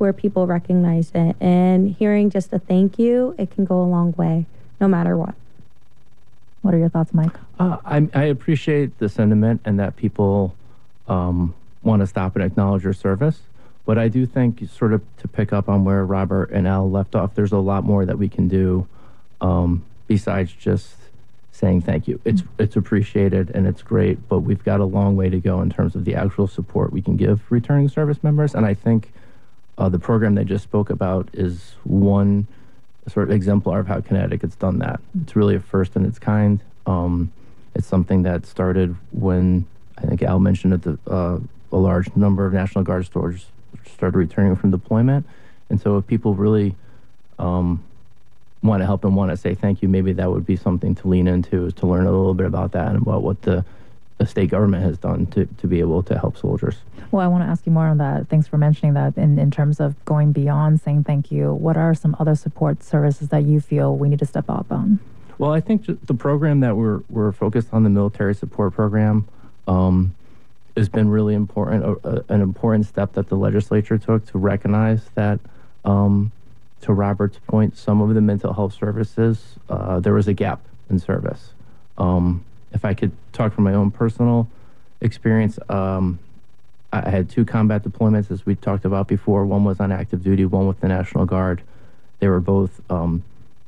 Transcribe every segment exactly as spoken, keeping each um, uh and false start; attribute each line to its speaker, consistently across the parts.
Speaker 1: where people recognize it. And hearing just a thank you, it can go a long way, no matter what.
Speaker 2: What are your thoughts, Mike?
Speaker 3: Uh, I, I appreciate the sentiment and that people um, want to stop and acknowledge your service. But I do think, sort of to pick up on where Robert and Al left off, there's a lot more that we can do um, besides just saying thank you. It's mm-hmm. it's appreciated and it's great, but we've got a long way to go in terms of the actual support we can give returning service members. And I think uh, the program they just spoke about is one sort of exemplar of how Connecticut's done that. It's really a first in its kind. Um, it's something that started when, I think Al mentioned it, the, uh, a large number of National Guard soldiers started returning from deployment. And so if people really um, want to help and want to say thank you, maybe that would be something to lean into, is to learn a little bit about that and about what the, the state government has done to, to be able to help soldiers.
Speaker 2: Well, I want to ask you more on that. Thanks for mentioning that. In, in terms of going beyond saying thank you, what are some other support services that you feel we need to step up on?
Speaker 3: Well, I think the program that we're, we're focused on, the military support program, um, has been really important, uh, an important step that the legislature took to recognize that, um, to Robert's point, some of the mental health services, uh, there was a gap in service. Um, if I could talk from my own personal experience, um, I had two combat deployments, as we talked about before. One was on active duty, one with the National Guard. They were both um,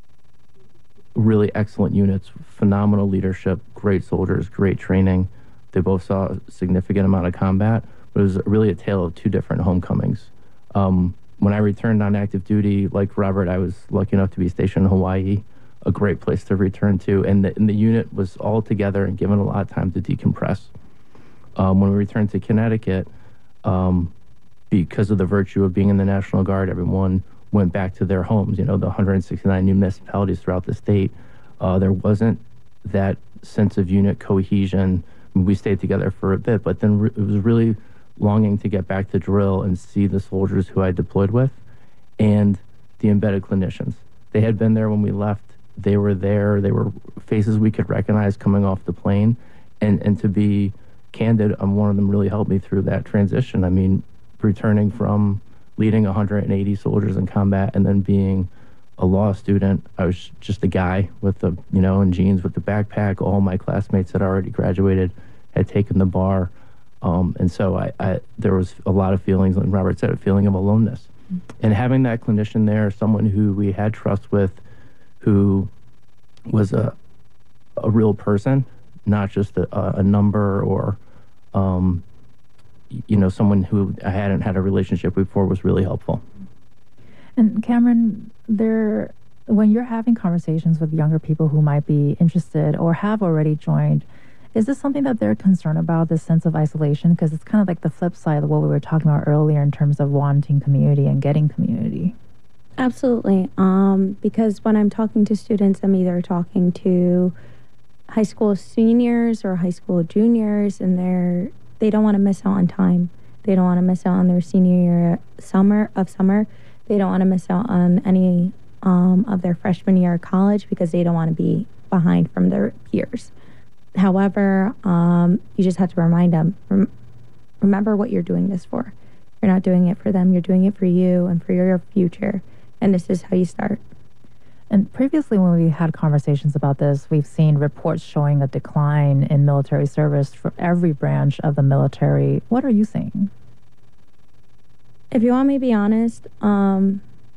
Speaker 3: really excellent units, phenomenal leadership, great soldiers, great training. They both saw a significant amount of combat, but it was really a tale of two different homecomings. Um, when I returned on active duty, like Robert, I was lucky enough to be stationed in Hawaii, a great place to return to, and the, and the unit was all together and given a lot of time to decompress. Um, when we returned to Connecticut, um, because of the virtue of being in the National Guard, everyone went back to their homes. You know, the one hundred sixty-nine municipalities throughout the state, uh, there wasn't that sense of unit cohesion. We stayed together for a bit, but then re- it was really longing to get back to drill and see the soldiers who I deployed with and the embedded clinicians. They had been there when we left. They were there. They were faces we could recognize coming off the plane. And, and to be candid, um, one of them really helped me through that transition. I mean, returning from leading one hundred eighty soldiers in combat and then being a law student, I was just a guy with the, you know, in jeans with the backpack. All my classmates had already graduated, had taken the bar. Um, and so I, I, there was a lot of feelings, like Robert said, a feeling of aloneness. Mm-hmm. And having that clinician there, someone who we had trust with, who was a, a real person, not just a, a number or, um, you know, someone who I hadn't had a relationship with before, was really helpful.
Speaker 2: And Cameron, there, when you're having conversations with younger people who might be interested or have already joined, is this something that they're concerned about, this sense of isolation? Because it's kind of like the flip side of what we were talking about earlier in terms of wanting community and getting community.
Speaker 1: Absolutely. Um, because when I'm talking to students, I'm either talking to high school seniors or high school juniors, and they're they don't want to miss out on time. They don't want to miss out on their senior year summer of summer. They don't want to miss out on any um, of their freshman year of college because they don't want to be behind from their peers. However, um, you just have to remind them, rem- remember what you're doing this for. You're not doing it for them. You're doing it for you and for your future. And this is how you start.
Speaker 2: And previously, when we had conversations about this, we've seen reports showing a decline in military service for every branch of the military. What are you seeing?
Speaker 1: If you want me to be honest, um,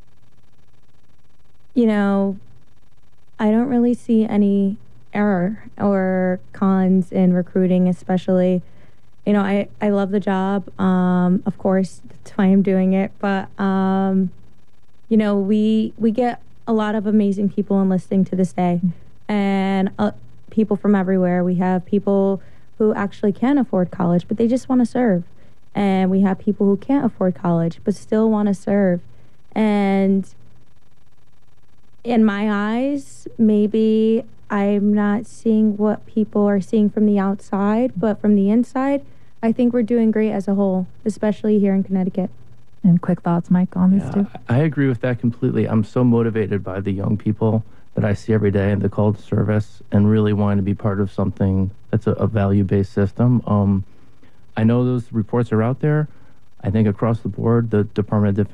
Speaker 1: you know, I don't really see any error or cons in recruiting, especially, you know, I, I love the job. Um, of course, that's why I'm doing it. But, um, you know, we we get a lot of amazing people enlisting to this day, and uh, people from everywhere. We have people who actually can afford college, but they just want to serve. And we have people who can't afford college, but still want to serve. And in my eyes, maybe I'm not seeing what people are seeing from the outside, but from the inside, I think we're doing great as a whole, especially here in Connecticut.
Speaker 2: And quick thoughts, Mike, on this
Speaker 3: yeah,
Speaker 2: too?
Speaker 3: I agree with that completely. I'm so motivated by the young people that I see every day in the call to service and really wanting to be part of something that's a, a value-based system. Um, I know those reports are out there. I think across the board, the Department of Defense